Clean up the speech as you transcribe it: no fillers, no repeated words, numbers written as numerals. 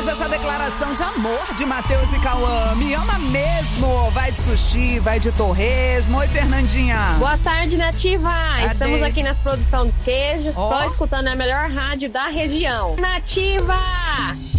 essa declaração de amor de Matheus e Cauã. Me ama mesmo. Vai de sushi, vai de torresmo. Oi, Fernandinha. Boa tarde, Nativa. Cadê? Estamos aqui nas produções dos queijos, só escutando a melhor rádio da região. Nativa!